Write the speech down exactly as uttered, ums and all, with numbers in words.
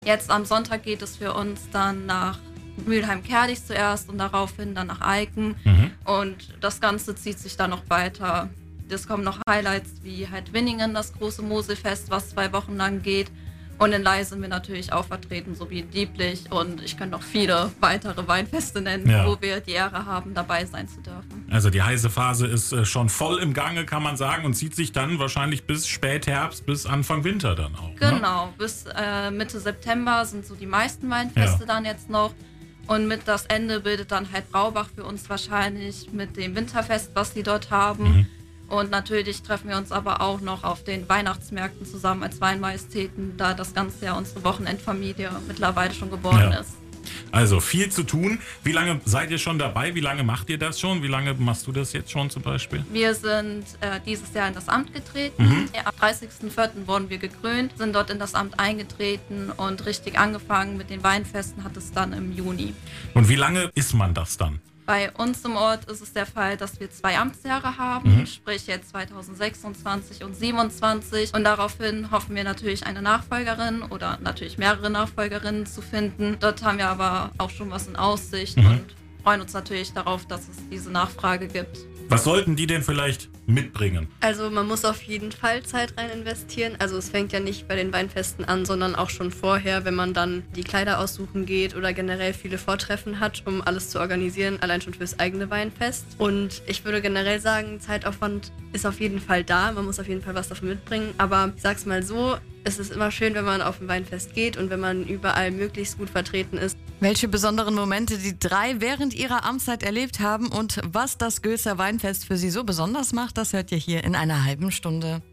Jetzt am Sonntag geht es für uns dann nach Mülheim-Kärlich zuerst und daraufhin dann nach Aiken. Mhm. Und das Ganze zieht sich dann noch weiter. Es kommen noch Highlights wie halt Winningen, das große Moselfest, was zwei Wochen lang geht. Und in Ley sind wir natürlich auch vertreten, sowie in Dieblich. Und ich könnte noch viele weitere Weinfeste nennen, ja, wo wir die Ehre haben, dabei sein zu dürfen. Also die heiße Phase ist äh, schon voll im Gange, kann man sagen, und zieht sich dann wahrscheinlich bis Spätherbst, bis Anfang Winter dann auch. Genau, ne? bis äh, Mitte September sind so die meisten Weinfeste, ja, dann jetzt noch. Und mit das Ende bildet dann halt Braubach für uns wahrscheinlich mit dem Winterfest, was die dort haben. Mhm. Und natürlich treffen wir uns aber auch noch auf den Weihnachtsmärkten zusammen als Weinmajestäten, da das ganze Jahr unsere Wochenendfamilie mittlerweile schon geboren, ja, ist. Also viel zu tun. Wie lange seid ihr schon dabei? Wie lange macht ihr das schon? Wie lange machst du das jetzt schon zum Beispiel? Wir sind äh, dieses Jahr in das Amt getreten. Mhm. Ja, am dreißigsten vierten wurden wir gekrönt, sind dort in das Amt eingetreten und richtig angefangen mit den Weinfesten hat es dann im Juni. Und wie lange ist man das dann? Bei uns im Ort ist es der Fall, dass wir zwei Amtsjahre haben, mhm, sprich jetzt zweitausendsechsundzwanzig und zweitausendsiebenundzwanzig. Und daraufhin hoffen wir natürlich eine Nachfolgerin oder natürlich mehrere Nachfolgerinnen zu finden. Dort haben wir aber auch schon was in Aussicht, mhm, und freuen uns natürlich darauf, dass es diese Nachfrage gibt. Was sollten die denn vielleicht mitbringen? Also man muss auf jeden Fall Zeit rein investieren. Also es fängt ja nicht bei den Weinfesten an, sondern auch schon vorher, wenn man dann die Kleider aussuchen geht oder generell viele Vortreffen hat, um alles zu organisieren, allein schon fürs eigene Weinfest. Und ich würde generell sagen, Zeitaufwand ist auf jeden Fall da. Man muss auf jeden Fall was davon mitbringen. Aber ich sag's mal so, es ist immer schön, wenn man auf ein Weinfest geht und wenn man überall möglichst gut vertreten ist. Welche besonderen Momente die drei während ihrer Amtszeit erlebt haben und was das Gölzer Weinfest für sie so besonders macht, das hört ihr hier in einer halben Stunde.